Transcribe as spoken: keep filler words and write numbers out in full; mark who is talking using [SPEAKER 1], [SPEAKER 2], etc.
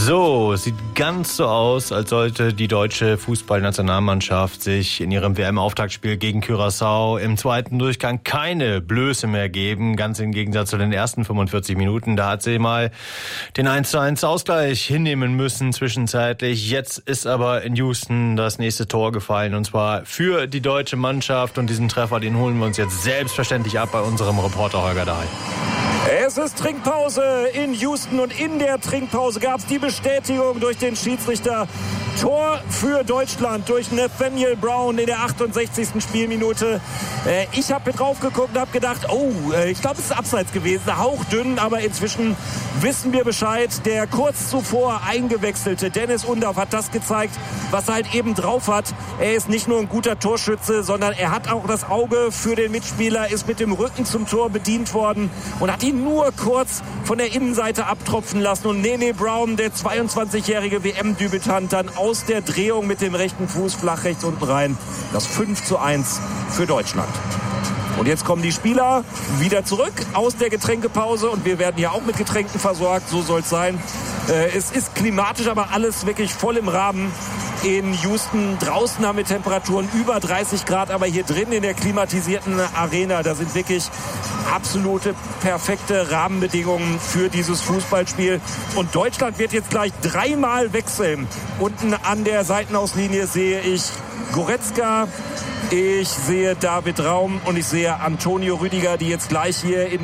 [SPEAKER 1] So, es sieht ganz so aus, als sollte die deutsche Fußballnationalmannschaft sich in ihrem W M-Auftaktspiel gegen Curaçao im zweiten Durchgang keine Blöße mehr geben. Ganz im Gegensatz zu den ersten fünfundvierzig Minuten. Da hat sie mal den eins zu eins Ausgleich hinnehmen müssen zwischenzeitlich. Jetzt ist aber in Houston das nächste Tor gefallen, und zwar für die deutsche Mannschaft. Und diesen Treffer, den holen wir uns jetzt selbstverständlich ab bei unserem Reporter Holger Dahl.
[SPEAKER 2] Es ist Trinkpause in Houston und in der Trinkpause gab es die Bestätigung durch den Schiedsrichter. Tor für Deutschland durch Nathaniel Brown in der achtundsechzigsten Spielminute. Äh, ich habe drauf geguckt und habe gedacht, oh, äh, ich glaube, es ist abseits gewesen, hauchdünn, aber inzwischen wissen wir Bescheid. Der kurz zuvor eingewechselte Dennis Undaff hat das gezeigt, was er halt eben drauf hat. Er ist nicht nur ein guter Torschütze, sondern er hat auch das Auge für den Mitspieler, ist mit dem Rücken zum Tor bedient worden und hat ihn nur kurz von der Innenseite abtropfen lassen. Und Nene Brown, der zweiundzwanzigjährige W M-Debütant, dann aus der Drehung mit dem rechten Fuß flach rechts unten rein. Das fünf zu eins für Deutschland. Und jetzt kommen die Spieler wieder zurück aus der Getränkepause und wir werden ja auch mit Getränken versorgt, so soll es sein. Äh, es ist klimatisch, aber alles wirklich voll im Rahmen in Houston. Draußen haben wir Temperaturen über dreißig Grad, aber hier drin in der klimatisierten Arena, da sind wirklich absolute perfekte Rahmenbedingungen für dieses Fußballspiel. Und Deutschland wird jetzt gleich dreimal wechseln. Unten an der Seitenauslinie sehe ich Goretzka, ich sehe David Raum und ich sehe Antonio Rüdiger, die jetzt gleich hier in